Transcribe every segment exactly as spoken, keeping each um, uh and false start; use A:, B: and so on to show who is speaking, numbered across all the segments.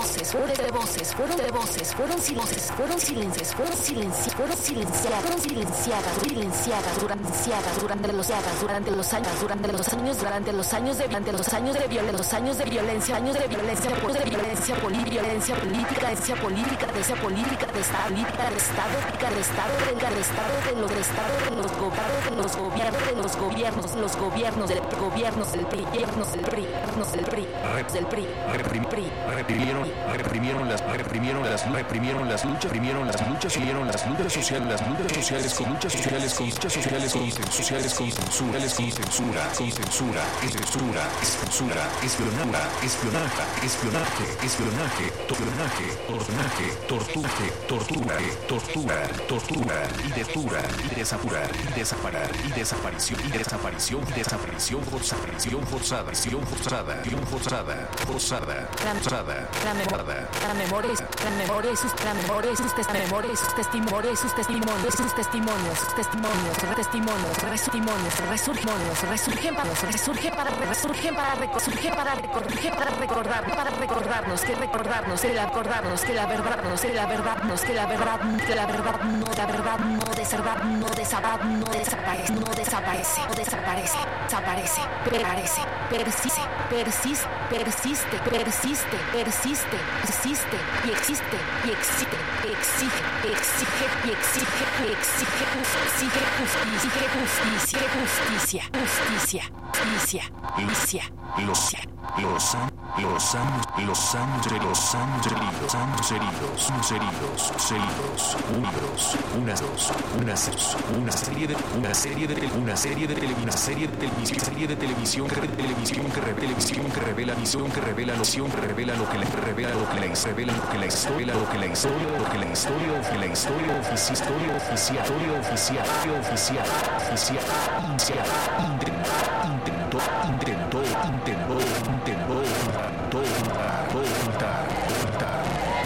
A: voces, fueron de voces, fueron de voces, fueron silencios, fueron silencios, fueron silencios, fueron silenciadas, fueron silenciadas, silenciadas durante, durante los durante los años, durante los años, durante los años de durante los años de violencia, los años de violencia, años de violencia, de violencia política, violencia política, violencia política, violencia política, de Estado, política de Estado, de Estado, del Estado, de los Estados, de los gobiernos, de los gobiernos, de los gobiernos, los gobiernos del gobiernos del P R I, gobiernos del P R I, gobiernos del P R I, del P R I,
B: reprimieron, reprimieron las, reprimieron las, reprimieron las luchas, reprimieron las luchas, siguieron las luchas sociales, las luchas sociales con luchas sociales con luchas sociales con sociales con censura, con censura, con censura, censura, censura, espionaje, espionaje, espionaje, espionaje, espionaje, tortunaje, torturaje, tortura, tortura, tortura y detura y desapurar y desaparar y desaparición y desaparición y desaparición forzada, desaparición forzada, desaparición forzada, desaparición forzada, forzada, forzada,
A: la memoria, la memoria, la memoria, sus la memoria, sus testimonios, sus testimonios, sus testimonios, sus testimonios, sus testimonios, testimonios, testimonios, resurgimos, resurgen para resurgen para resurgen para resurgen para resurgen para recordar, para recordarnos que recordarnos, que acordarnos que la verdad, no sé la verdad, no que la verdad, que la verdad, no la verdad, no desverdad, no desabar, no desaparece, no desaparece, no desaparece, desaparece, perece, persiste, persiste, persiste, persiste, persiste, persiste y existe y existe, exige, exige y exige y exige justicia, justicia, justicia, justicia, justicia, justicia, justicia,
B: los los los años, los años, los años heridos, años heridos, años heridos, heridos, unidos, unas dos, unas una serie de, una serie de, una serie de televisión, serie de televisión, serie de televisión, que televisión que revela, televisión que revela, visión que revela, noción que revela lo que le revela, lo que la revela, lo que la historia, lo que la historia, lo que la historia, lo que la historia oficial, historia oficial, historia oficial, oficial, oficial, oficial, intentó, intentó, intentó, intentó, intentó, intentó, ocultar, ocultar,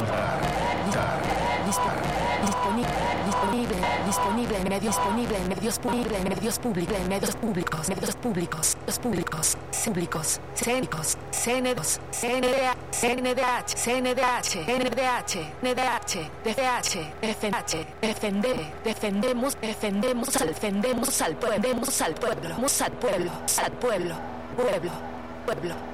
B: ocultar,
A: disponible, disponible, disponible en medios, disponible en medios públicos, en medios públicos, en medios públicos, medios públicos, los públicos, públicos, cénicos, cénedos, CNDH, CNDH, CNDH, NDH, NDH, DFH, FNH, defende, defendemos, defendemos al, defendemos al pueblo, defendemos al pueblo, al pueblo, al pueblo, pueblo, pueblo.